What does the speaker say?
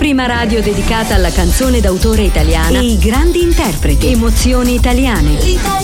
prima radio dedicata alla canzone d'autore italiana e i grandi interpreti. Emozioni italiane.